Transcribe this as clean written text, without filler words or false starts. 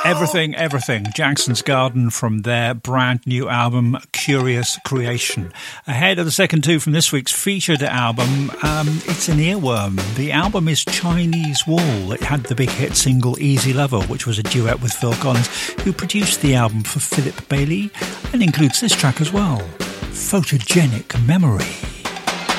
Everything. Jackson's Garden from their brand new album, Curious Creation. Ahead of the second two from this week's featured album, it's an earworm. The album is Chinese Wall. It had the big hit single Easy Lover, which was a duet with Phil Collins, who produced the album for Philip Bailey, and includes this track as well, Photogenic Memory.